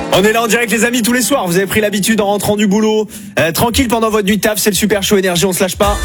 On est là en direct les amis tous les soirs, vous avez pris l'habitude en rentrant du boulot, tranquille pendant votre nuit de taf, c'est le Super Show Énergie, on se lâche pas.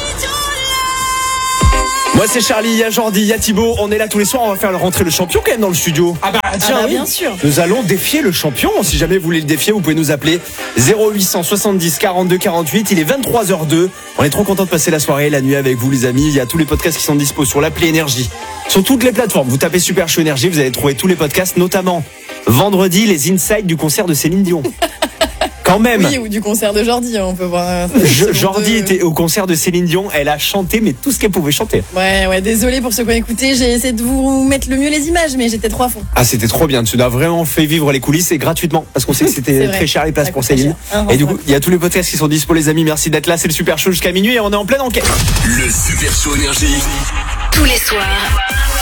Moi c'est Charlie, il y a Jordi, il y a Thibaut, on est là tous les soirs, on va faire rentrer le champion quand même dans le studio. Ah bah tiens, oui. Bien sûr. Nous allons défier le champion, si jamais vous voulez le défier, vous pouvez nous appeler 0870 42 48, il est 23h02. On est trop content de passer la soirée, la nuit avec vous les amis, il y a tous les podcasts qui sont dispo sur l'appli Énergie. Sur toutes les plateformes, vous tapez Super Show Énergie, vous allez trouver tous les podcasts, notamment vendredi les insights du concert de Céline Dion. Quand même. Oui, ou du concert de Jordi, on peut voir. Jordi était au concert de Céline Dion, elle a chanté mais tout ce qu'elle pouvait chanter. Ouais, désolé pour ceux qui ont écouté, j'ai essayé de vous mettre le mieux les images, mais j'étais trop à fond. Ah, c'était trop bien, tu nous as vraiment fait vivre les coulisses et gratuitement, parce qu'on sait que c'était très cher les places Ça pour coûte Céline. cher. Et du coup, il y a tous les podcasts qui sont dispo les amis, merci d'être là, c'est le Super Show jusqu'à minuit et on est en pleine enquête. Le Super Show Énergie. Tous les soirs.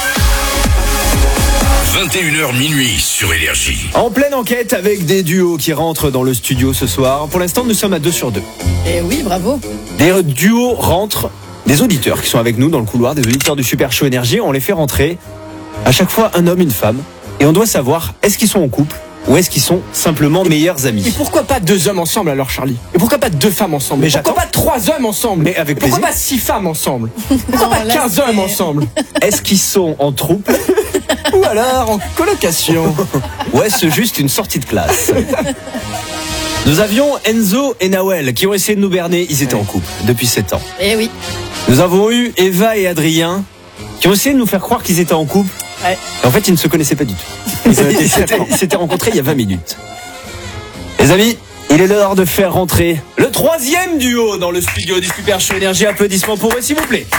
21h minuit sur Énergie. En pleine enquête avec des duos qui rentrent dans le studio ce soir. Pour l'instant, nous sommes à 2 sur 2. Et oui, bravo. Des duos rentrent, des auditeurs qui sont avec nous dans le couloir, des auditeurs du Super Show Énergie. On les fait rentrer à chaque fois un homme, une femme. Et on doit savoir, est-ce qu'ils sont en couple ou est-ce qu'ils sont simplement meilleurs amis? Et pourquoi pas 2 hommes ensemble alors Charlie? Et pourquoi pas 2 femmes ensemble? Mais pourquoi pas 3 hommes ensemble? Mais avec pourquoi plaisir. pas 6 femmes ensemble? Pourquoi Non, pas là, 15 hommes ensemble? Est-ce qu'ils sont en troupe Ou alors en colocation? ou est-ce juste une sortie de classe? Nous avions Enzo et Nawel qui ont essayé de nous berner. Ils étaient en couple depuis 7 ans. Et oui. Nous avons eu Eva et Adrien qui ont essayé de nous faire croire qu'ils étaient en couple. Ouais. Et en fait, ils ne se connaissaient pas du tout. Ils s'étaient rencontrés il y a 20 minutes. Les amis, il est l'heure de faire rentrer le 3e duo dans le studio du Super Show Énergie. Applaudissements pour eux, s'il vous plaît.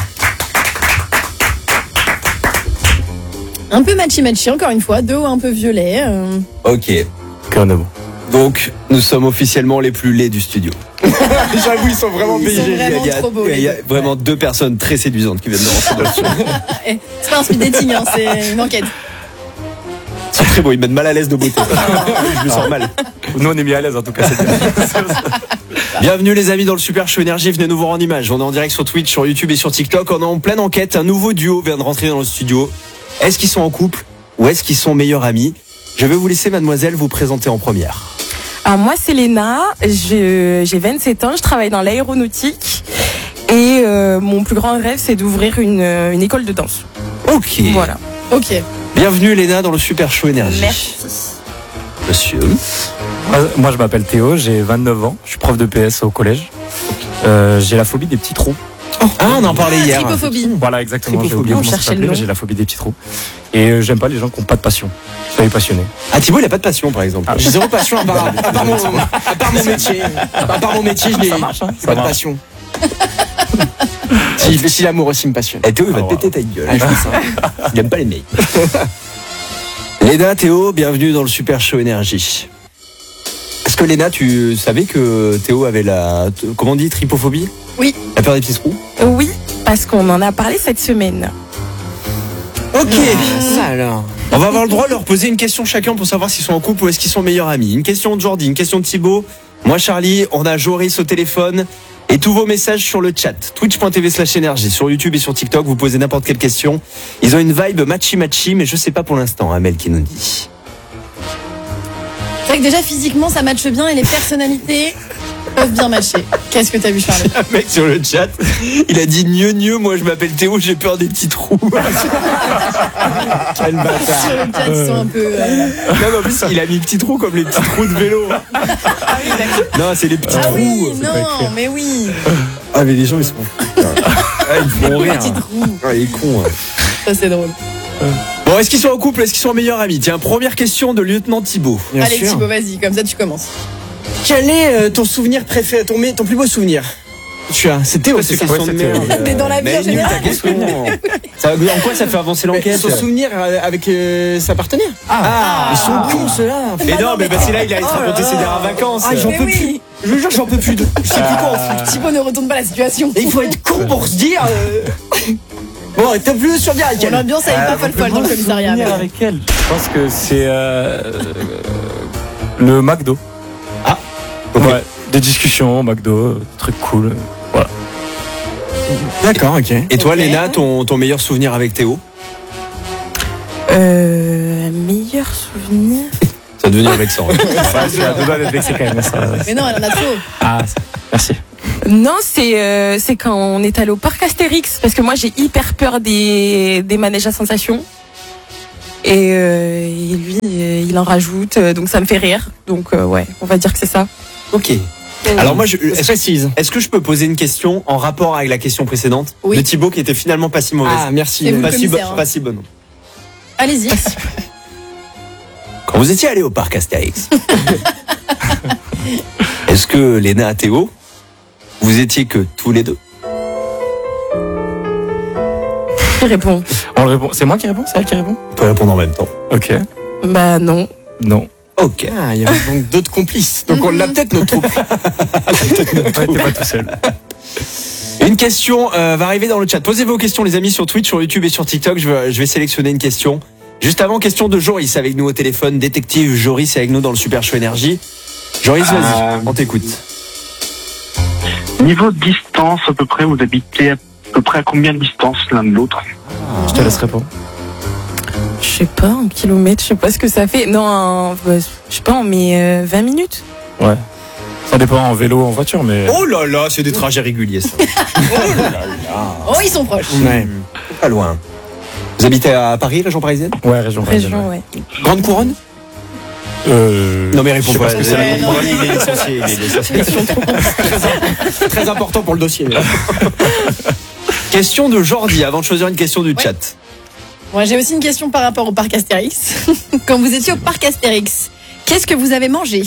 Un peu matchy, encore une fois, 2 un peu violet. Ok. Donc, nous sommes officiellement les plus laids du studio. J'avoue, ils sont vraiment Ils payés. sont vraiment trop beaux, Il y a les deux. vraiment 2 personnes très séduisantes qui viennent de rentrer dans le studio. C'est pas un speed dating, hein, c'est une enquête. C'est très beau, ils mettent mal à l'aise de beauté. Je me sens mal. Nous on est mis à l'aise en tout cas, c'est bien. Bienvenue les amis dans le Super Show Énergie, venez nous voir en image. On est en direct sur Twitch, sur YouTube et sur TikTok. On est en pleine enquête, un nouveau duo vient de rentrer dans le studio. Est-ce qu'ils sont en couple ou est-ce qu'ils sont meilleurs amis? Je vais vous laisser mademoiselle vous présenter en première. Alors moi c'est Léna, j'ai 27 ans, je travaille dans l'aéronautique et mon plus grand rêve c'est d'ouvrir une école de danse. Ok. Voilà. Ok. Bienvenue Léna dans le Super Show Énergie. Merci. Monsieur. Moi je m'appelle Théo, j'ai 29 ans, je suis prof de PS au collège. J'ai la phobie des petits trous. Ah, on en parlait hier. Tripophobie. Voilà exactement, j'ai Tripophobie. oublié On comment ça cherchait le s'appelait, mais nom. j'ai la phobie des petits trous. Et j'aime pas les gens qui n'ont pas de passion. Soyez passionnés. Ah, Thibaut il a pas de passion par exemple. J'ai 0 passion à part mon métier. À part mon métier, je n'ai Ça marche, hein, pas ça de marche. passion. Si l'amour aussi me passionne. Eh, Théo il va Ah, te péter ta gueule. Ah, je vois ça. Il aime pas les mecs. Léna, Théo, bienvenue dans le Super Show Énergie. Est-ce que Léna, tu savais que Théo avait comment on dit, tripophobie? Oui. La peur des petits trous? Oui, parce qu'on en a parlé cette semaine. Ok. Ça alors. On va avoir le droit de leur poser une question chacun pour savoir s'ils sont en couple ou est-ce qu'ils sont meilleurs amis. Une question de Jordi, une question de Thibaut. Moi, Charlie, on a Joris au téléphone. Et tous vos messages sur le chat. Twitch.tv/énergie. Sur YouTube et sur TikTok, vous posez n'importe quelle question. Ils ont une vibe matchy, mais je sais pas pour l'instant, Amel qui nous dit. C'est vrai que déjà physiquement ça matche bien et les personnalités peuvent bien matcher. Qu'est-ce que t'as vu, Charlie? Un mec sur le chat, il a dit gneu, moi je m'appelle Théo, j'ai peur des petits trous. Quel bâtard. Sur le chat, ils sont un peu. Non, mais en plus, il a mis petits trous comme les petits trous de vélo. Non, c'est les petits Ah trous. oui, c'est pas écrit. non, mais oui. Ah, mais les gens, ils sont. Ah, ils font rire. Petit trou. Ah, il est con. Hein. Ça, c'est drôle. Bon, est-ce qu'ils sont en couple, est-ce qu'ils sont meilleurs amis? Tiens, première question de lieutenant Thibaut. Bien Allez, sûr. Thibaut, vas-y, comme ça tu commences. Quel est ton souvenir préféré, ton plus beau souvenir? Tu as, c'est Théo, c'est ça. quoi, c'est Théo. Mais dans la vie, en général. ta question. En quoi ça fait avancer l'enquête? Son souvenir avec sa partenaire. Ils sont cons ceux-là. Mais non, mais c'est là, il allait te raconter ses dernières vacances. Ah, j'en Mais peux oui. plus. Je vous jure, j'en peux plus. Je sais plus quoi en foot. Thibaut ne retourne pas la situation. Et il faut être con pour se dire. Bon, t'as plus sur bien avec Bon, elle. l'ambiance elle est pas folle dans le commissariat. mais- Avec elle. Je pense que c'est le McDo. Ah, ok. Ouais, des discussions, McDo, truc cool. Voilà. D'accord, ok. Et toi, Ok. Léna, ton meilleur souvenir avec Théo? Meilleur souvenir. Ça va devenir vexant. Ouais, c'est à deux doigts d'être vexé quand même. Ça. Mais non, elle en a trop. Ah, merci. Non, c'est quand on est allé au parc Astérix, parce que moi j'ai hyper peur des manèges à sensations. Et lui, il en rajoute, donc ça me fait rire. Donc ouais, on va dire que c'est ça. Ok. Alors moi, est-ce que je peux poser une question en rapport avec la question précédente Oui. de Thibaut qui était finalement pas si mauvaise. Ah, merci. C'est vous. Pas si, commissaire, hein. pas si bonne. Allez-y. Quand vous étiez allé au parc Astérix, est-ce que Léna et Théo, vous étiez que tous les deux? Qui répond? On le répond. C'est moi qui réponds? C'est elle qui répond? On peut répondre en même temps. Ok. Bah non. Non. Ok. Ah, il y avait donc d'autres complices. Donc on l'a peut-être notre troupe. Ouais, t'es pas tout seul. Une question va arriver dans le chat. Posez vos questions les amis sur Twitch, sur YouTube et sur TikTok. Je vais sélectionner une question. Juste avant, question de Joris avec nous au téléphone. Détective Joris est avec nous dans le Super Show Énergie. Joris, vas-y, on t'écoute. Niveau de distance, à peu près, vous habitez à peu près à combien de distance l'un de l'autre? Je te laisse répondre. Je sais pas, en kilomètres, je sais pas ce que ça fait. Non, je sais pas, mais 20 minutes. Ouais. Ça dépend en vélo ou en voiture, mais. Oh là là, c'est des trajets réguliers ça. Oh, ils sont proches. Ouais. Pas loin. Vous habitez à Paris, région parisienne? Ouais, région parisienne. Région, ouais. Grande couronne? Non mais réponds je sais pas. pas ce que c'est. Ouais, non. Il est licencié. Très important pour le dossier. Question de Jordi avant de choisir une question du chat. Moi, j'ai aussi une question par rapport au parc Astérix. Quand vous étiez au parc Astérix, qu'est-ce que vous avez mangé?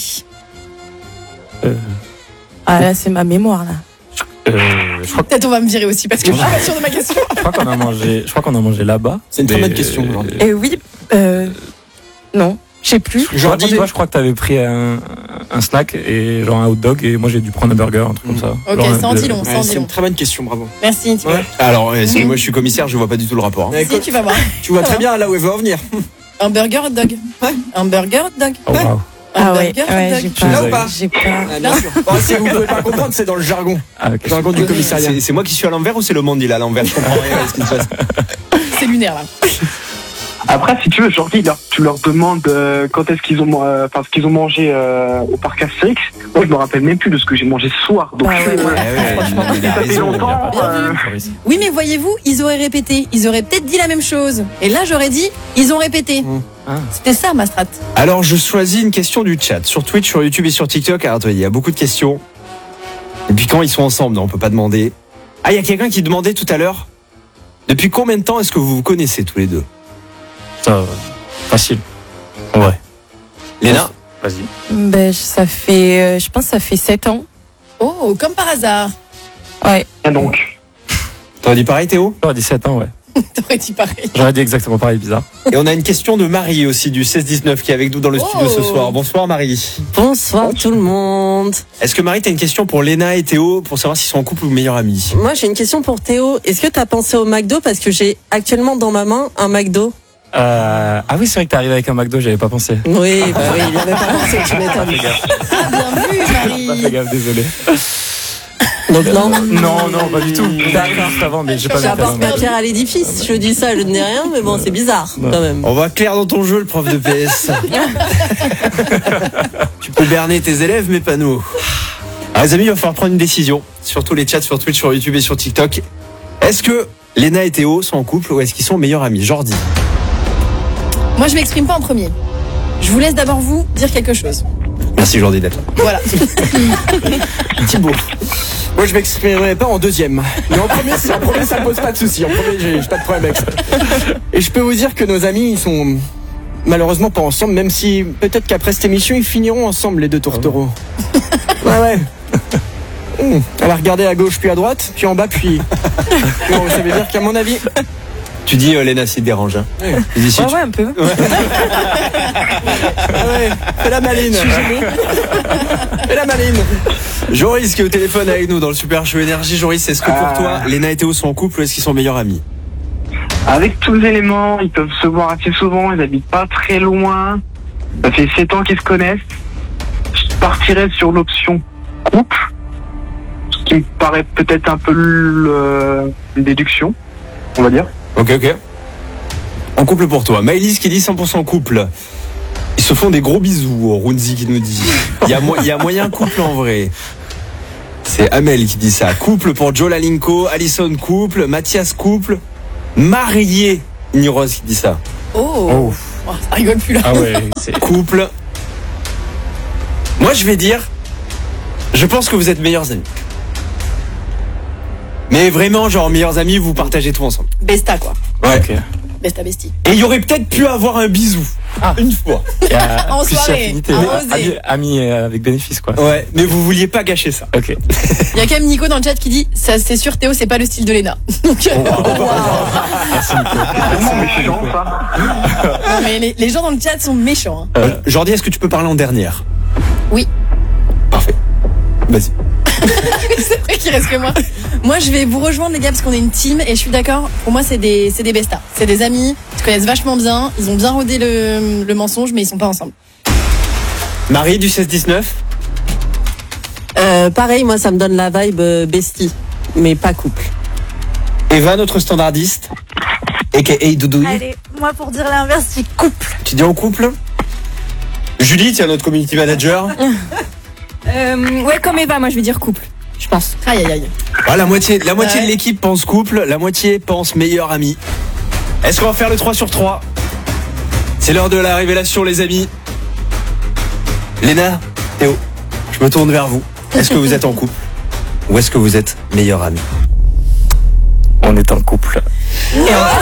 Ah là, c'est ma mémoire là. Je crois Peut-être on va me virer aussi parce que je suis pas sûre de ma question. qu'on a mangé là-bas. C'est une très Mais, bonne question, Jordi. Et oui, non, je sais plus. Jordi, toi, je crois que t'avais pris un snack et genre un hot dog et moi j'ai dû prendre un burger, un truc comme ça. Ok, Genre, ça en dit long, ça en Ouais, dit c'est long. une très bonne question, bravo. Merci, tu vois. Alors, si moi je suis commissaire, je vois pas du tout le rapport. hein. Si, tu vas voir. Tu vois très bien là où elle veut en venir. Un burger hot dog. Un burger hot dog. Oh, wow. Un Ah ouais, burger hot ouais, dog. j'ai Tu Là nous ou pas? J'ai pas. Ah, bien sûr. Bon, si vous pouvez pas comprendre, c'est dans le jargon. Ah, ok. Le jargon du commissariat. C'est moi qui suis à l'envers ou c'est le monde il est à l'envers? Je comprends rien à ce qui se passe. C'est lunaire là. Après, si tu veux, Jordi, tu leur demandes quand est-ce qu'ils ont, ce qu'ils ont mangé au parc Astérix. Moi, je me rappelle même plus de ce que j'ai mangé ce soir. Donc, Bah ouais, ouais. Franchement, il a ça fait raison. longtemps. Joris. Oui, mais voyez-vous, ils auraient répété. Ils auraient peut-être dit la même chose. Et là, j'aurais dit, ils ont répété. Ah. C'était ça ma strat. Alors, je choisis une question du chat sur Twitch, sur YouTube et sur TikTok. Alors, il y a beaucoup de questions. Depuis quand ils sont ensemble? Non, on peut pas demander. Ah, il y a quelqu'un qui demandait tout à l'heure. Depuis combien de temps est-ce que vous vous connaissez tous les deux? Ça, facile. Ouais. Léna? Vas-y. Ben, ça fait, je pense que ça fait 7 ans. Oh, comme par hasard. Ouais. Et donc, T'aurais dit pareil, Théo? J'aurais dit 7 ans, ouais. T'aurais dit pareil. J'aurais dit exactement pareil, bizarre. Et on a une question de Marie aussi, du 16-19, qui est avec nous dans le studio ce soir. Bonsoir, Marie. Bonsoir tout le monde. Est-ce que Marie, t'as une question pour Léna et Théo pour savoir s'ils sont en couple ou meilleurs amis? Moi j'ai une question pour Théo. Est-ce que t'as pensé au McDo parce que j'ai actuellement dans ma main un McDo? Ah oui, c'est vrai que t'es arrivé avec un McDo, j'avais pas pensé. Oui, bah oui, il avait pas pensé, tu m'étonnes. Ah, bien vu, Pas fait Marie. gaffe, désolé. Donc non. Non, pas du tout. D'accord, juste avant, mais j'ai pas vu J'apporte ma pierre à l'édifice. Je dis ça, je ne dis rien, mais bon, c'est bizarre quand même. On va clair dans ton jeu, le prof de PS. Tu peux berner tes élèves, mais pas nous. Alors, les amis, il va falloir prendre une décision. Surtout les chats sur Twitch, sur YouTube et sur TikTok. Est-ce que Léna et Théo sont en couple ou est-ce qu'ils sont meilleurs amis? Jordi. Moi, je m'exprime pas en premier. Je vous laisse d'abord vous dire quelque chose. Merci Jordi d'être là. Voilà. Thibaut. Moi, je m'exprimerai pas en deuxième. Mais en premier, ça me pose pas de soucis. En premier, j'ai pas de problème avec ça. Et je peux vous dire que nos amis, ils sont malheureusement pas ensemble, même si peut-être qu'après cette émission, ils finiront ensemble, les deux tourtereaux. Ouais. Elle va regarder à gauche, puis à droite, puis en bas, puis... Bon, ça veut dire qu'à mon avis... Tu dis Léna s'il te dérange. Hein. Ouais. Tu dis, si Ouais, tu- ouais, un peu. Ah ouais, fais la maline. Fais la maline. Joris qui est au téléphone avec nous dans le Super Show Énergie. Joris, est-ce que pour toi, Léna et Théo sont en couple ou est-ce qu'ils sont meilleurs amis? avec tous les éléments, ils peuvent se voir assez souvent, ils habitent pas très loin. Ça fait 7 ans qu'ils se connaissent. Je partirais sur l'option couple, ce qui me paraît peut-être un peu une déduction, on va dire. Ok. En couple pour toi. Maëlys qui dit 100% couple. Ils se font des gros bisous, Runzi qui nous dit. Il y a moyen couple en vrai. C'est Amel qui dit ça. Couple pour Joe Lalinko, Alison couple, Mathias couple, marié. Niros qui dit ça. Oh, ça rigole plus là. Ah ouais, c'est Couple. Moi je vais dire, je pense que vous êtes meilleurs amis. Mais vraiment, genre meilleurs amis, vous partagez tout ensemble. Besta quoi. Ouais. ok. Besta bestie. Et il y aurait peut-être pu avoir un bisou. Une fois. Il y a En plus soirée, affinité. arrosé. Ami avec bénéfice, quoi. Ouais, mais vous vouliez pas gâcher ça. Ok. Il y a quand même Nico dans le chat qui dit ça c'est sûr Théo c'est pas le style de Léna. Donc Vraiment méchant, ça. non, mais les gens dans le chat sont méchants. Hein. Jordi, est-ce que tu peux parler en dernière? Oui. Parfait. Vas-y. C'est vrai qu'il reste que moi. Moi je vais vous rejoindre les gars parce qu'on est une team et je suis d'accord. Pour moi c'est des bestas. C'est des amis, ils se connaissent vachement bien, ils ont bien rodé le mensonge mais ils sont pas ensemble. Marie du 16-19. Pareil, moi, ça me donne la vibe bestie, mais pas couple. Eva, notre standardiste. A.K.A. Doudouille. Allez, moi pour dire l'inverse, c'est couple. Tu dis en couple? Julie, tiens, notre community manager. Ouais, comme Eva, moi je vais dire couple. Je pense. Aïe aïe aïe. Ah, la moitié de l'équipe pense couple, la moitié pense meilleur ami. Est-ce qu'on va faire le 3 sur 3? C'est l'heure de la révélation, les amis. Léna, Théo, je me tourne vers vous. Est-ce que vous êtes en couple? Ou est-ce que vous êtes meilleur ami? On est en couple. Et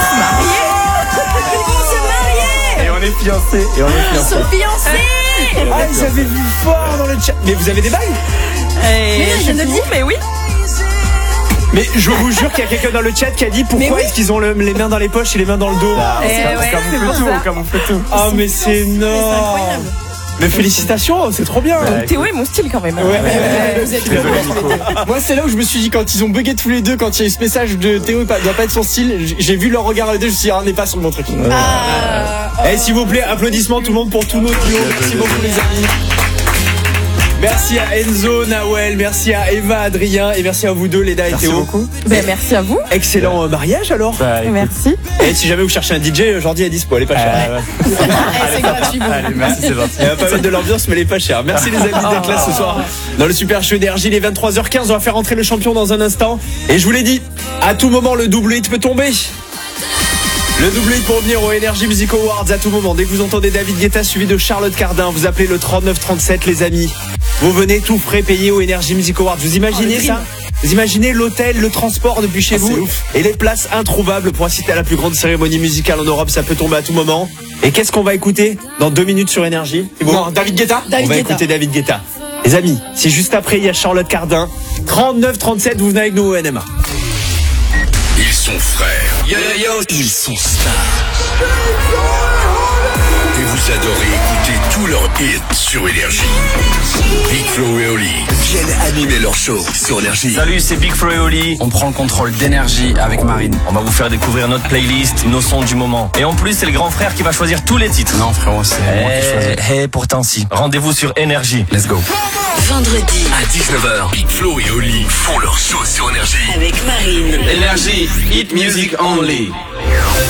on est fiancés. Ils sont fiancés. Ah, ils avaient vu fort dans le chat. Mais vous avez des bails? Je ne dis mais oui. Mais je vous jure qu'il y a quelqu'un dans le chat qui a dit pourquoi oui. est-ce qu'ils ont les mains dans les poches et les mains dans le dos. On camoufle tout. Ah, mais c'est énorme. incroyable. Mais félicitations, c'est trop bien. Donc Théo est mon style quand même. Vous êtes Désolé, Nico. Moi, c'est là où je me suis dit, quand ils ont bugué tous les deux, quand il y a eu ce message de Théo, doit pas être son style, j'ai vu leur regard à eux deux, je me suis dit, on n'est pas sur le bon truc. Eh, s'il vous plaît, applaudissements tout le monde pour tous nos duos. Merci beaucoup, les amis. Merci à Enzo, Nawel, merci à Eva, Adrien et merci à vous deux, Léna et Merci Théo. beaucoup. Ben, merci à vous. Excellent mariage alors. Bah, écoute. Merci. Et si jamais vous cherchez un DJ, Jordi est dispo, elle est pas chère. Ouais. c'est gratuit. bon. Allez, merci, c'est gentil. Elle va pas mettre de l'ambiance, mais elle est pas chère. Merci les amis d'être là ce soir. Dans le Super Show Énergie, il est 23h15. On va faire rentrer le champion dans un instant. Et je vous l'ai dit, à tout moment, le double hit peut tomber. Le double hit pour venir au Energy Music Awards à tout moment. Dès que vous entendez David Guetta suivi de Charlotte Cardin, vous appelez le 3937 les amis. Vous venez tout frais payer au Energy Music Awards. Vous imaginez ça? Vous imaginez l'hôtel, le transport depuis chez vous et les places introuvables pour assister à la plus grande cérémonie musicale en Europe. Ça peut tomber à tout moment. Et qu'est-ce qu'on va écouter dans 2 minutes sur Énergie? Non, David Guetta? On va écouter David Guetta. Les amis, c'est juste après, il y a Charlotte Cardin. 3937, vous venez avec nous au NMA. Ils sont frères. Yo yo yo. Ils sont stars. Et vous adorez écouter tous leurs hits sur Énergie. Big Flo et Oli viennent animer leur show sur Énergie. Salut, c'est Big Flo et Oli. On prend le contrôle d'Énergie avec Marine. On va vous faire découvrir notre playlist, nos sons du moment. Et en plus, c'est le grand frère qui va choisir tous les titres. Non frérot, c'est moi qui choisis. Pourtant si. Rendez-vous sur Énergie. Let's go. Vendredi À 19h, Big Flo et Oli font leur show sur Énergie. avec Marine. Énergie, hit music only.